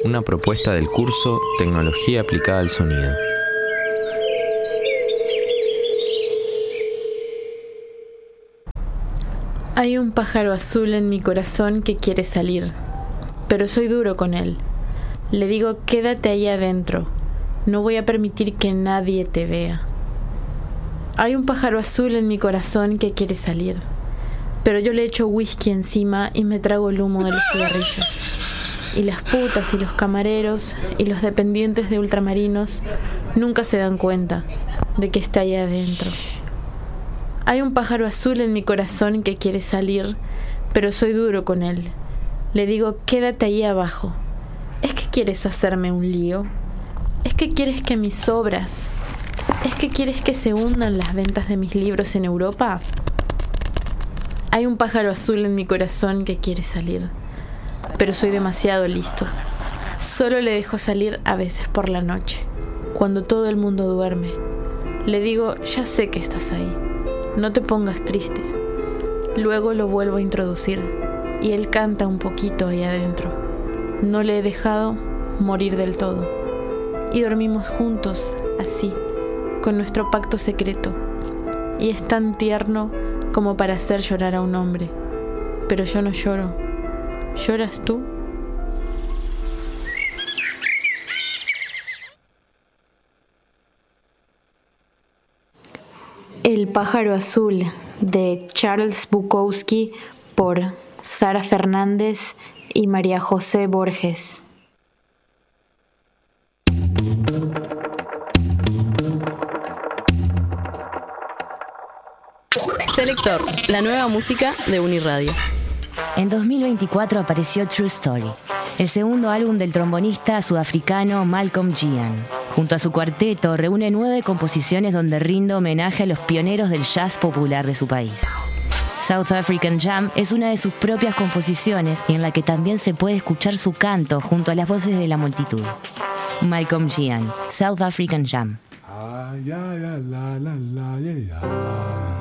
una propuesta del curso Tecnología aplicada al sonido. Hay un pájaro azul en mi corazón que quiere salir, pero soy duro con él. Le digo, quédate ahí adentro, no voy a permitir que nadie te vea. Hay un pájaro azul en mi corazón que quiere salir, pero yo le echo whisky encima y me trago el humo de los cigarrillos. Y las putas y los camareros y los dependientes de ultramarinos nunca se dan cuenta de que está ahí adentro. Hay un pájaro azul en mi corazón que quiere salir, pero soy duro con él. Le digo, quédate ahí abajo. ¿Es que quieres hacerme un lío? ¿Es que quieres que mis obras? ¿Es que quieres que se hundan las ventas de mis libros en Europa? Hay un pájaro azul en mi corazón que quiere salir, pero soy demasiado listo. Solo le dejo salir a veces por la noche, cuando todo el mundo duerme. Le digo, ya sé que estás ahí. No te pongas triste. Luego lo vuelvo a introducir y él canta un poquito ahí adentro. No le he dejado morir del todo. Y dormimos juntos, así, con nuestro pacto secreto. Y es tan tierno como para hacer llorar a un hombre. Pero yo no lloro. ¿Lloras tú? El pájaro azul, de Charles Bukowski, por Sara Fernández y María José Borges. Selector, la nueva música de Uniradio. En 2024 apareció True Story, el segundo álbum del trombonista sudafricano Malcolm Gian. Junto a su cuarteto reúne 9 composiciones donde rinde homenaje a los pioneros del jazz popular de su país. South African Jam es una de sus propias composiciones y en la que también se puede escuchar su canto junto a las voces de la multitud. Malcolm Gian, South African Jam.